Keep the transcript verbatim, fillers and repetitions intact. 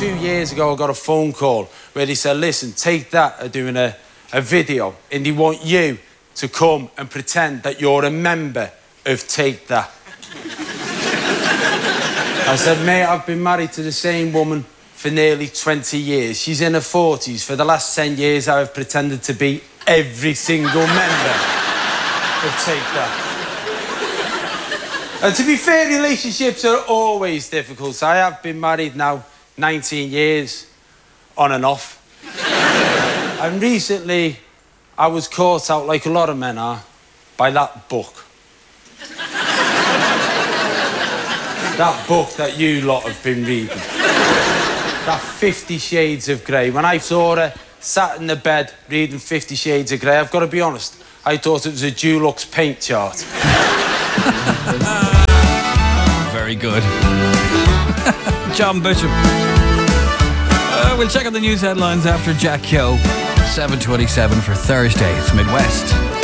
two years ago, I got a phone call where they said, listen, Take That are doing a, a video and they want you to come and pretend that you're a member of Take That. I said, mate, I've been married to the same woman for nearly twenty years. She's in her forties. For the last ten years, I have pretended to be every single member of Take That. And to be fair, relationships are always difficult. I have been married now nineteen years, on and off. And recently, I was caught out, like a lot of men are, by that book. That book that you lot have been reading. That Fifty Shades of Grey. When I saw her sat in the bed reading Fifty Shades of Grey, I've got to be honest, I thought it was a Dulux paint chart. Very good. John Bishop. Uh, we'll check out the news headlines after Jack Yo. seven twenty-seven for Thursday. It's Midwest.